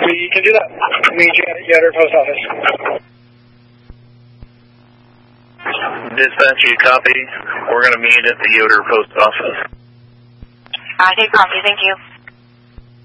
We can do that. Meet you at Yoder Post Office. Dispatch, you copy? We're going to meet at the Yoder Post Office. I take copy, thank you.